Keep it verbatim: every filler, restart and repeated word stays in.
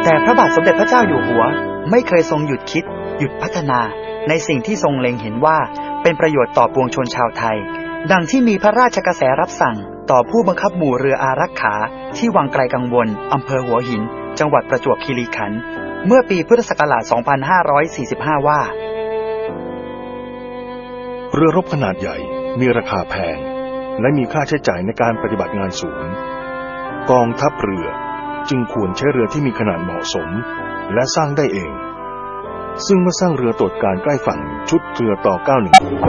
แต่พระบาทสมเด็จพระเจ้าอยู่หัวไม่เคยทรงหยุดคิดหยุดพัฒนาในสิ่งที่ทรงเล็งเห็นว่าเป็นประโยชน์ต่อปวงชนชาวไทยดังที่มีพระราชกระแสรับสั่งต่อผู้บังคับหมู่เรืออารักขาที่วังไกลกังวลอำเภอหัวหินจังหวัดประจวบคีรีขันธ์เมื่อปีพุทธศักราช สองพันห้าร้อยสี่สิบห้า ว่าเรือรบขนาดใหญ่มีราคาแพงและมีค่าใช้จ่ายในการปฏิบัติงานสูงกองทัพเรือจึงควรใช้เรือที่มีขนาดเหมาะสมและสร้างได้เองซึ่งเมื่อสร้างเรือตรวจการใกล้ฝั่งชุดเรือต่อเก้าสิบเอ็ด